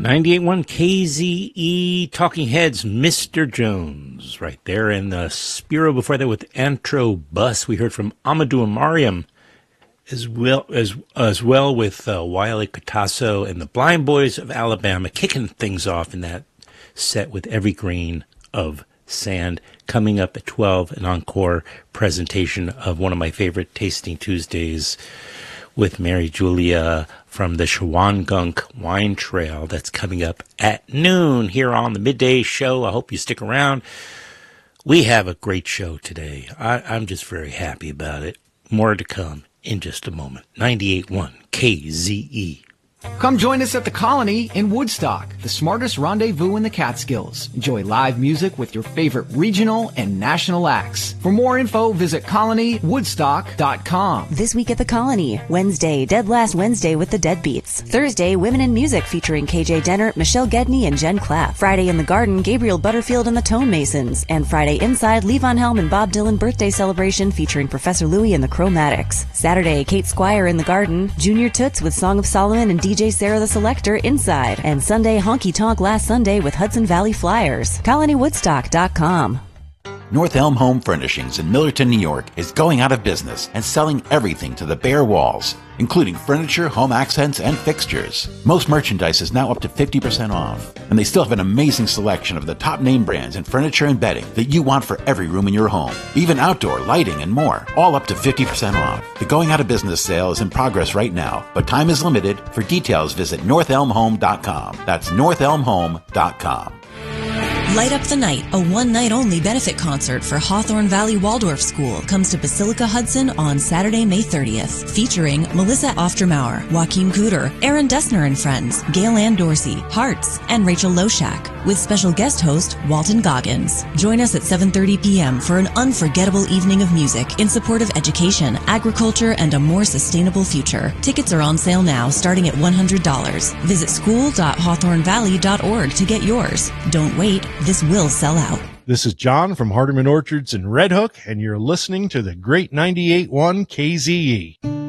98.1 KZE, Talking Heads, Mr. Jones, right there. And the Spiro before that with Antro Bus. We heard from Amadou and Mariam, as well with Wiley Catasso and the Blind Boys of Alabama, kicking things off in that set with Every Grain of Sand. Coming up at 12, an encore presentation of one of my favorite Tasting Tuesdays with Mary Julia from the Shawangunk Wine Trail. That's coming up at noon here on the Midday Show. I hope you stick around. We have a great show today. I'm just very happy about it. More to come in just a moment. 98.1 KZE. Come join us at the Colony in Woodstock, the smartest rendezvous in the Catskills. Enjoy live music with your favorite regional and national acts. For more info, visit colonywoodstock.com. This week at the Colony, Wednesday, Dead Last Wednesday with the Deadbeats. Thursday, Women in Music featuring KJ Denner, Michelle Gedney, and Jen Clapp. Friday in the Garden, Gabriel Butterfield and the Tone Masons. And Friday inside, Levon Helm and Bob Dylan birthday celebration featuring Professor Louie and the Chromatics. Saturday, Kate Squire in the Garden, Junior Toots with Song of Solomon and DJ Sarah the Selector inside. And Sunday, Honky Tonk Last Sunday with Hudson Valley Flyers. ColonyWoodstock.com. North Elm Home Furnishings in Millerton, New York is going out of business and selling everything to the bare walls, including furniture, home accents, and fixtures. Most merchandise is now up to 50% off, and they still have an amazing selection of the top name brands in furniture and bedding that you want for every room in your home, even outdoor lighting and more, all up to 50% off. The going out of business sale is in progress right now, but time is limited. For details, visit northelmhome.com. That's northelmhome.com. Light Up the Night, a one-night-only benefit concert for Hawthorne Valley Waldorf School, comes to Basilica Hudson on Saturday, May 30th, featuring Melissa Oftermauer, Joaquin Cooter, Aaron Dessner and Friends, Gail Ann Dorsey, Hearts, and Rachel Loshak, with special guest host Walton Goggins. Join us at 7:30 p.m. for an unforgettable evening of music in support of education, agriculture, and a more sustainable future. Tickets are on sale now, starting at $100. Visit school.hawthornevalley.org to get yours. Don't wait. This will sell out. This is John from Hardeman Orchards in Red Hook, and you're listening to the great 98.1 KZE.